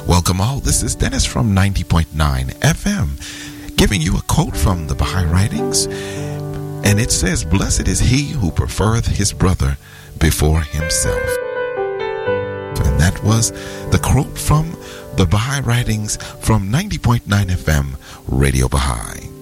Welcome all. This is Dennis from 90.9 FM, giving you a quote from the Baha'i Writings. And it says, "Blessed is he who prefereth his brother before himself." And that was the quote from the Baha'i Writings from 90.9 FM, Radio Baha'i.